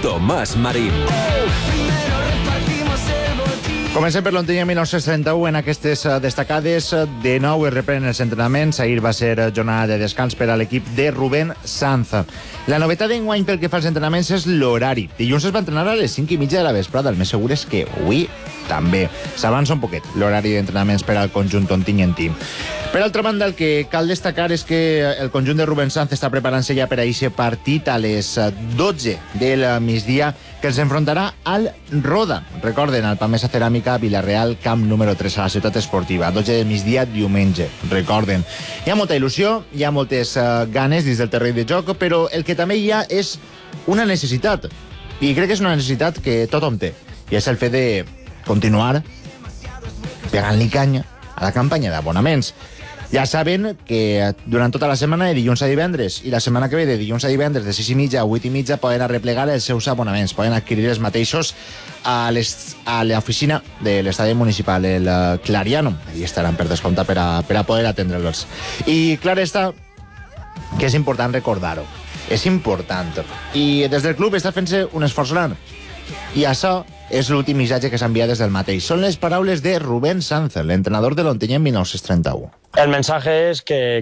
Tomàs Marín. Comencem per l'Ontinyent 1931 en aquestes destacades. De nou es reprenen els entrenaments. Ahir va ser jornada de descans per a l'equip de Rubén Sanz. La novetat d'enguany pel que fa als entrenaments és l'horari. Dilluns es va entrenar a les 5:30 de la vesprada. El més segur és que avui també. S'avança un poquet l'horari d'entrenaments per al conjunt ontinyentí. Per altra banda, el que cal destacar és que el conjunt de Rubén Sanz està preparant-se ja per a aquest partit a les 12 del migdia que els enfrontarà al Roda. Recorden, al Pamesa Ceràmica Villarreal, camp número 3 a la ciutat esportiva, 12 del migdia, diumenge. Recorden. Hi ha molta il·lusió, hi ha moltes ganes dins del terreny de joc, però el que també hi ha és una necessitat. I crec que és una necessitat que tothom té. I és el fet de continuar pegant-li canya a la campanya d'abonaments. Ja saben que durant tota la setmana, de dilluns a divendres, i la setmana que ve, de dilluns a divendres, de 6:30 a 8:30, poden arreplegar els seus abonaments, poden adquirir els mateixos a l'oficina de l'estadi municipal, el Clariano. Allí estaran per descompte per a poder atendre'ls. I clar està que és important recordar-ho. És important. I des del club està fent-se un esforç gran. I això és l'últim missatge que s'ha enviat des del mateix. Són les paraules de Rubén Sanz, l'entrenador de l'Ontinyent 1931. El mensaje es que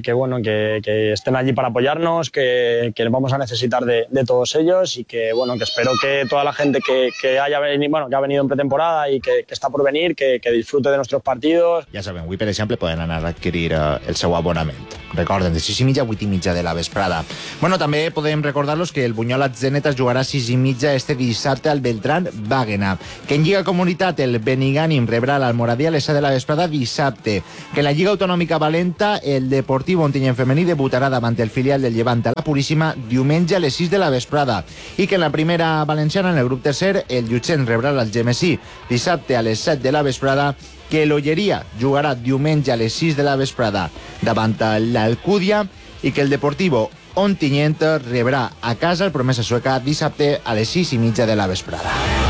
estén allí para apoyarnos, que vamos a necesitar de todos ellos y que espero que toda la gente que ha venido en pretemporada y que está por venir, que disfrute de nuestros partidos. Ja saben, avui, per exemple, poden anar a adquirir el seu abonament. Recorden, de 6:30 a 8:30 de la vesprada. També podem recordar-los que el Bunyol Atzeneta es jugarà a 6:30 este dissabte al Beltrán Bàguena. Que en Lliga Comunitat el Benigànim rebrà l'Almoradí a les 7 de la vesprada dissabte. Que en la Lliga Autonòmica Valenta el Deportivo Ontinyent femení debutarà davant el filial del Llevant a la Puríssima diumenge a les 6 de la vesprada. I que en la primera valenciana, en el grup tercer, el Llutxent rebrà l'Algemesí dissabte a les 7 de la vesprada. Que l'Olleria jugarà diumenge a les 6 de la vesprada davant l'Alcúdia i que el Deportivo Ontinyent rebrà a casa el Promesa Sueca dissabte a les 6:30 de la vesprada.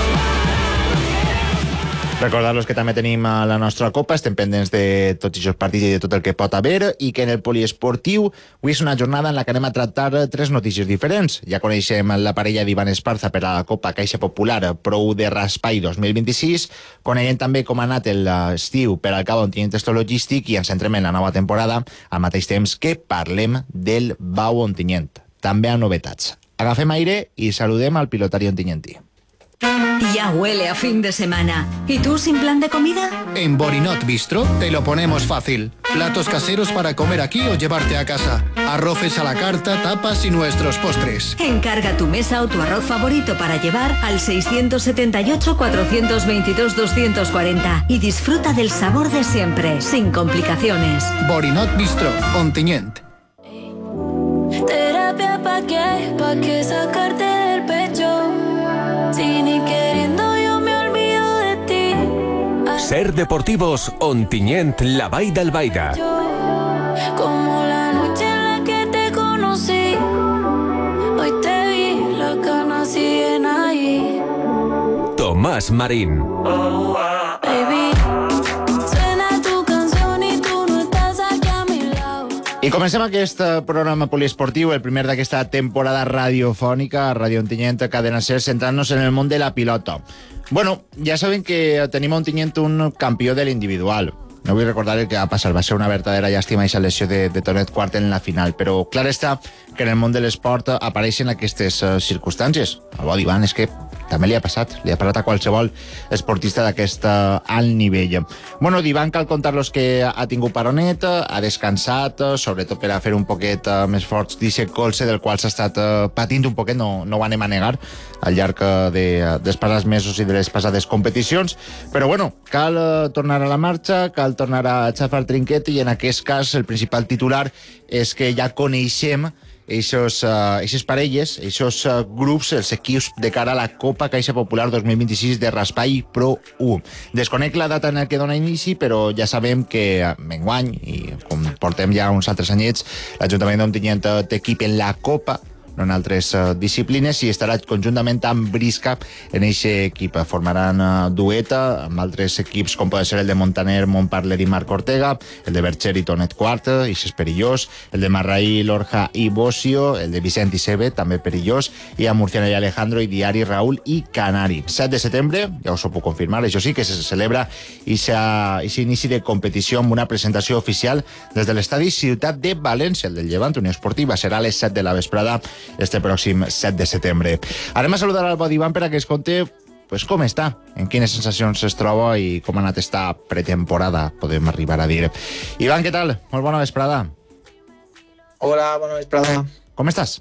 Recordar-los que també tenim a la nostra Copa, estem pendents de tots aquests partits i de tot el que pot haver, i que en el poliesportiu avui és una jornada en la que anem a tractar 3 notícies diferents. Ja coneixem la parella d'Ivan Esparza per a la Copa Caixa Popular Prou de Raspai 2026, coneixem també com ha anat l'estiu per al Cabo Ontinyent Logístic i ens centrem en la nova temporada al mateix temps que parlem del Bau Ontinyent. També ha novetats. Agafem aire i saludem al pilotari ontinyentí. Ya huele a fin de semana. ¿Y tú sin plan de comida? En Borinot Bistro te lo ponemos fácil. Platos caseros para comer aquí o llevarte a casa. Arroces a la carta, tapas y nuestros postres. Encarga tu mesa o tu arroz favorito para llevar al 678-422-240 y disfruta del sabor de siempre, sin complicaciones. Borinot Bistro, Ontinyent. Terapia pa' qué sacarte del pecho. Si ni queriendo yo me olvido de ti. Ser Deportivos Ontinyent, la Vall d'Albaida. Como la noche en la que te conocí. Hoy te vi, las ganas siguen ahí. Tomàs Marín. Baby, suena tu canción y tú no estás aquí a mi lado. I comencem aquest programa poliesportiu, el primer d'aquesta temporada radiofònica a Ràdio Ontinyent, Cadena Ser, centrant-nos en el món de la pilota. Ja saben que tenim a Ontinyent un campió de l'individual. No vull recordar el que va passar, va ser una verdadera llàstima aquesta lesió de Tonet Quart en la final, però clar està que en el món de l'esport apareixen aquestes circumstàncies. El bo d'Ivan és que també li ha passat a qualsevol esportista d'aquest alt nivell. D'Ivan cal contar-los que ha tingut paronet, ha descansat, sobretot per a fer un poquet més forts d'aquest colze del qual s'ha estat patint un poquet, no ho anem a negar, al llarg dels passats mesos i de les passades competicions, però cal tornar a la marxa, cal tornar a xafar trinquet, i en aquest cas el principal titular és que ja coneixem aquestes parelles, aquests grups, els equips de cara a la Copa Caixa Popular 2026 de Raspai Pro 1. Desconec la data en què dona inici, però ja sabem que enguany, i com portem ja uns altres anyets, l'Ajuntament d'Ontinyent té equip en la Copa, no en altres disciplines, i estarà conjuntament amb Brisca en aquest equip. Formaran dueta amb altres equips com poden ser el de Montaner, Montparler i Marc Ortega, el de Bercher i Tonet Quart, i és perillós, el de Marraí, Lorja i Bocio, el de Vicent i Sebe, també perillós, i a Murciana i Alejandro, i Diari, Raúl i Canari. 7 de setembre, ja us ho puc confirmar, això sí, que se celebra aquest inici de competició amb una presentació oficial des de l'estadi Ciutat de València, el del Llevant Unió Esportiva. Serà a les 7 de la vesprada este pròxim 7 de setembre. Anem a saludar al Bodi Ivan per a que es conte com està, en quines sensacions es troba i com ha anat esta pretemporada, podem arribar a dir. Ivan, què tal? Molt bona vesprada. Hola, bona vesprada. Com estàs?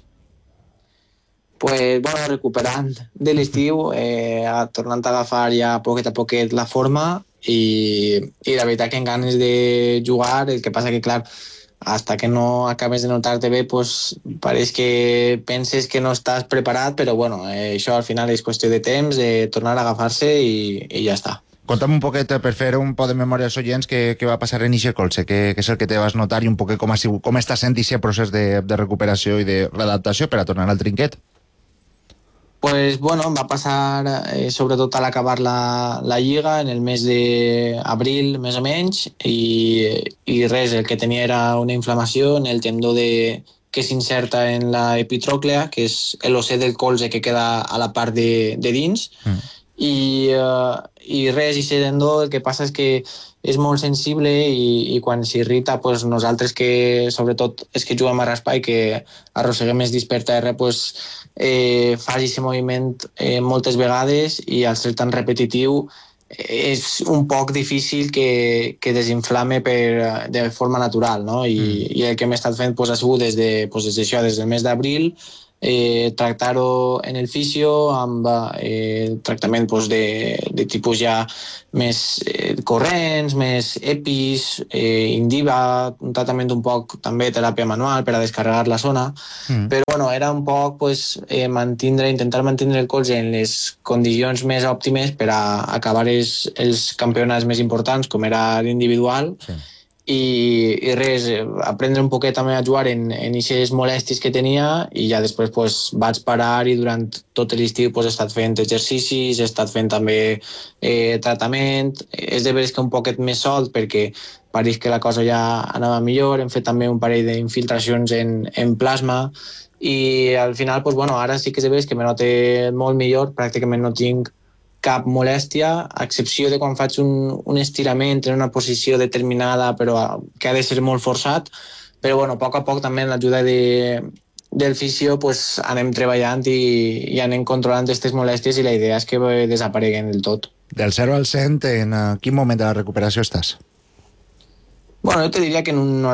Pues, bueno, recuperant de l'estiu, tornant a agafar ja poquet a poquet la forma i la veritat que en ganes de jugar, el que passa que, clar, hasta que no acabes de notar-te bé, pues, pareix que penses que no estàs preparat, però bueno, això al final és qüestió de temps, de tornar a agafar-se i ja està. Conta'm un poquet, per fer un poc de memòria als oients, què va passar en eixe colze, què és el que te vas notar i un poquet com està sent aquest procés de recuperació i de readaptació per a tornar al trinquet? Pues bueno, va passar sobretot a l'acabar la Lliga en el mes d'abril, més o menys, i res, el que tenia era una inflamació en el tendó que s'inserta en la epitròclea, que és l'osset del colze que queda a la part de dins, i res, i tendó, el que passa és que és molt sensible i quan s'irrita, pues, nosaltres que sobretot és que juguem a raspar i que arrosseguem més dits per terra, pues, fas aquest moviment moltes vegades i al ser tan repetitiu és un poc difícil que desinflame de forma natural, no? I el que hem estat fent pues, ha sigut des del mes d'abril, tractar-ho en el fisio amb tractament pues, de tipus ja més corrents, més epis, indiva, un tractament un poc també teràpia manual per a descarregar la zona, però bueno, era un poc pues, intentar mantenir el colze en les condicions més òptimes per a acabar els campionats més importants, com era l'individual, i res, aprendre un poquet també a jugar en aquestes molèsties que tenia i ja després pues, vaig parar i durant tot l'estiu pues, he estat fent exercicis, he estat fent també tractament. És de veres que un poquet més solt perquè pareix que la cosa ja anava millor, hem fet també un parell d'infiltracions en plasma i al final pues, bueno, ara sí que és de veres que me note molt millor, pràcticament no tinc cap molèstia, a excepció de quan faig un estirament en una posició determinada però que ha de ser molt forçat, però bueno, a poc també amb l'ajuda del fisio pues, anem treballant i anem controlant aquestes molèsties i la idea és que desapareguen del tot. Del 0 al 100, en quin moment de la recuperació estàs? Bueno, jo te diria que en un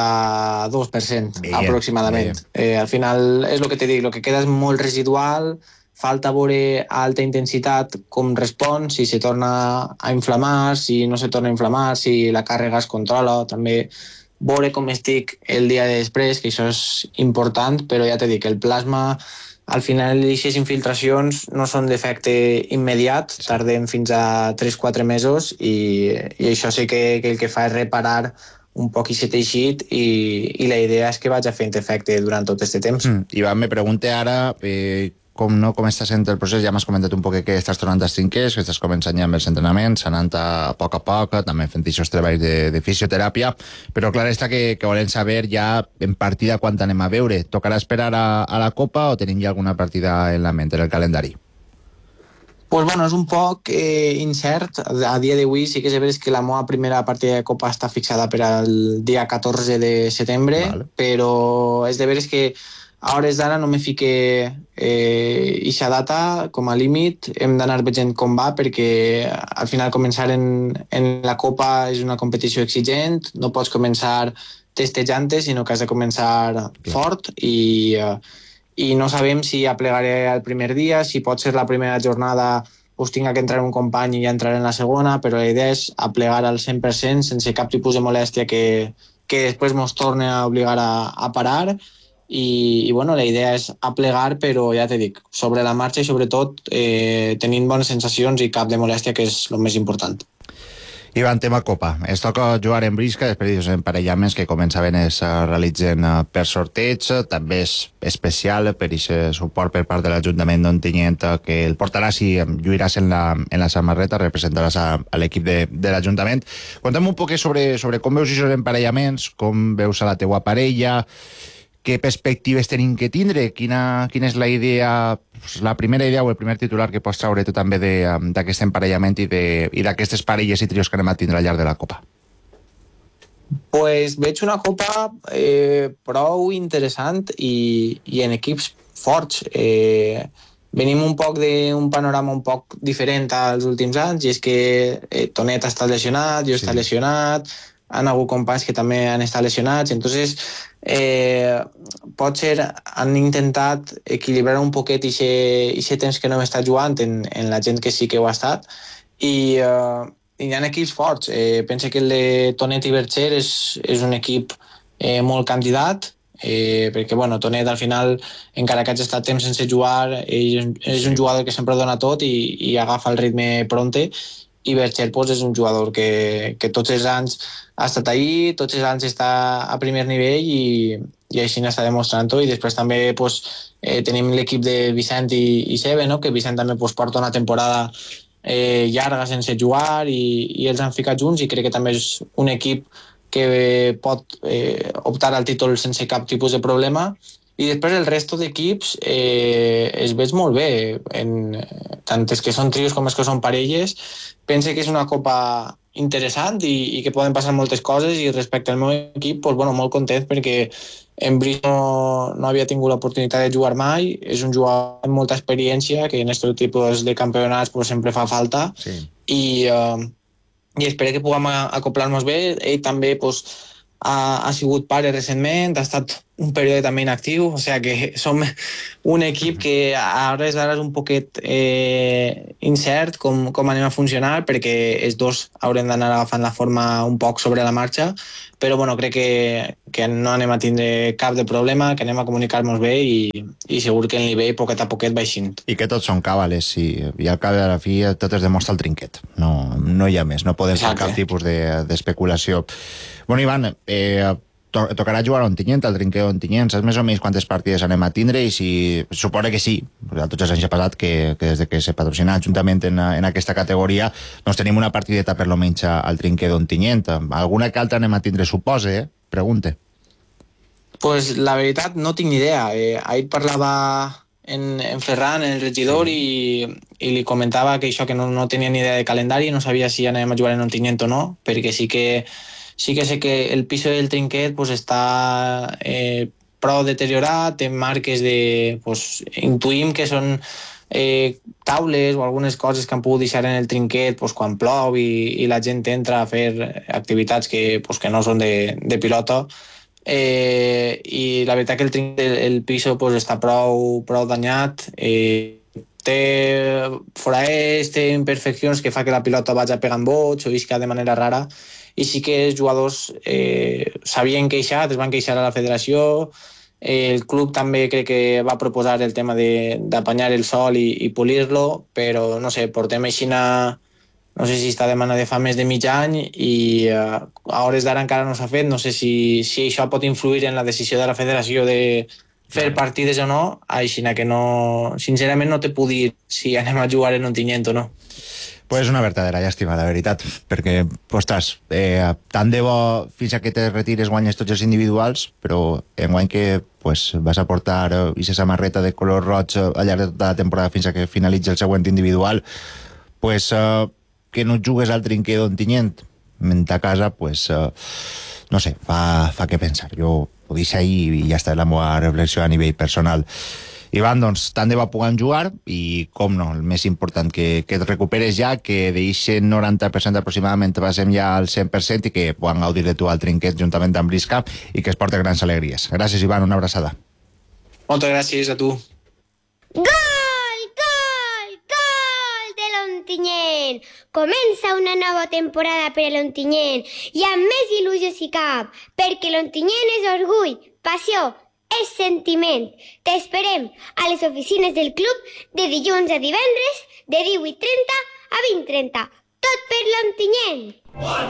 92% bien, aproximadament. Al final és el que te dic, el que queda és molt residual, falta veure a alta intensitat com respon, si se torna a inflamar, si no se torna a inflamar, si la càrrega es controla, també veure com estic el dia després, que això és important, però ja t'he dit que el plasma, al final, aquestes infiltracions no són d'efecte immediat, tarden fins a 3-4 mesos i això sí que el que fa és reparar un poc aquest teixit i la idea és que vagi fent efecte durant tot aquest temps. Ivan, me pregunte ara com està sent el procés. Ja m'has comentat un poc que estàs tornant als trinquets, que estàs començant ja amb els entrenaments, anant a poc, també fent aquests treballs de fisioteràpia, però clar està que volem saber ja en partida quan anem a veure. Tocarà esperar a la Copa o tenim ja alguna partida en la ment, en el calendari? Pues bueno, és un poc incert. A dia d'avui sí que és veritat que la meva primera partida de Copa està fixada per al dia 14 de setembre, vale. Però és de veres que a hores d'ara no me fique eixa data com a límit, hem d'anar veient com va perquè al final començar en la Copa és una competició exigent, no pots començar testejant-te, sinó que has de començar fort i no sabem si aplegaré el primer dia, si pot ser la primera jornada pues tinga que entrar un company i ja entrar en la segona, però la idea és aplegar al 100% sense cap tipus de molèstia que després mos torni a obligar a parar. I bueno, la idea és aplegar, però ja t'he dit, sobre la marxa i sobretot tenint bones sensacions i cap de molèstia, que és el més important. Ivan, tema Copa. Es toca jugar en brisca, després dels emparellaments que començaven es realitzen per sorteig. També és especial per aquest suport per part de l'Ajuntament d'Ontinyent, que el portaràs i lluiràs en la samarreta, representaràs a l'equip de l'Ajuntament. Conta'm un poc sobre com veus aquests emparellaments, com veus a la teua parella, què perspectives tenim que tindre, quina és la idea, la primera idea o el primer titular que pots traure tu també d'aquest emparellament i d'aquestes parelles i trios que anem a tindre al llarg de la Copa? Pues veig una Copa prou interessant i en equips forts. Venim un poc d'un panorama un poc diferent als últims anys, i és que Tonet ha estat lesionat, jo he estat lesionat, han hagut companys que també han estat lesionats, entonces potser han intentat equilibrar un poquet aquest temps que no hem estat jugant en la gent que sí que ho ha estat, i hi ha equips forts. Penso que el de Tonet i Bercher és un equip molt candidat, perquè Tonet al final, encara que hagi estat temps sense jugar, és un jugador que sempre dona tot i agafa el ritme pronte, i Bercher és un jugador que tots els anys ha estat ahí, tots els anys està a primer nivell i així n'està demostrant-ho. I després també tenim l'equip de Vicent i Sebe, no? Que Vicent també porta una temporada llarga sense jugar i els han ficat junts, i crec que també és un equip que pot optar al títol sense cap tipus de problema. I després el resto d'equips es veig molt bé, tant els que són trios com els que són parelles. Penso que és una Copa interessant i que poden passar moltes coses, i respecte al meu equip, molt content, perquè en Brice no havia tingut l'oportunitat de jugar mai. És un jugador amb molta experiència, que en aquest tipus de campionats sempre fa falta, i espero que puguem acoplar-nos bé. Ell també ha sigut pare recentment, ha estat un període també inactiu, o sigui que som un equip que a hores d'ara és un poquet incert com anem a funcionar, perquè els dos haurem d'anar agafant la forma un poc sobre la marxa, però crec que no anem a tindre cap de problema, que anem a comunicar-nos bé i segur que el nivell poquet a poquet va eixint. I que tots són càbales i al cap de la fi tot es demostra el trinquet, no hi ha més, no podem fer cap tipus d'especulació. Bueno, Ivan, tocarà jugar a Ontinyent, al trinquet d'Ontinyent. Saps més o menys quantes partides anem a tindre? I si suposa que sí, a tots els anys ha passat que des que se patrocina juntament en aquesta categoria, doncs tenim una partideta per lo menys al trinquet d'Ontinyent. Alguna que altra anem a tindre, suposa, Pregunte. Pues la veritat no tinc ni idea. Ahir parlava en Ferran, el regidor, i li comentava que això, que no tenia ni idea de calendari, no sabia si anem a jugar en Ontinyent o no, perquè sí que sé que el piso del trinquet està prou deteriorat, té marques intuïm que són taules o algunes coses que han pogut deixar en el trinquet quan plou i la gent entra a fer activitats que no són de pilota, i la veritat que el trinquet, el piso està prou danyat, té foraers, té imperfeccions que fa que la pilota vagi pegant bots o isca de manera rara. I sí que els jugadors s'havien queixat, es van queixar a la federació. El club també crec que va proposar el tema d'apanyar el sol i polir-lo, però no sé, portem així no sé si està demanant de fa més de mig any i a hores d'ara encara no s'ha fet. No sé si això pot influir en la decisió de la federació de fer partides o no, així que no, sincerament no te puc dir si anem a jugar en Ontinyent o no. Pues una verdadera llàstima, la veritat, perquè, ostres, tant de bo fins a que te retires guanyes tots els individuals, però enguany que vas a portar aquesta samarreta de color roig al llarg de tota la temporada fins a que finalitzi el següent individual, que no jugues al trinquet d'Ontinyent en ta casa, no sé, fa què pensar. Jo ho deixo ahir i ja està la meva reflexió a nivell personal. Ivan, doncs, tant de bo puguem jugar i, com no, el més important, que et recuperes ja, que d'aquest 90% aproximadament passem ja al 100% i que puguem gaudir de tu al trinquet juntament amb Brisca i que es porti grans alegries. Gràcies, Ivan, una abraçada. Moltes gràcies a tu. Gol, gol, gol de l'Ontinyent! Comença una nova temporada per a l'Ontinyent i amb més il·lusió si cap, perquè l'Ontinyent és orgull, passió, és sentiment. T'esperem a les oficines del club de dilluns a divendres de 18:30 a 20:30. Tot per l'Ontinyent!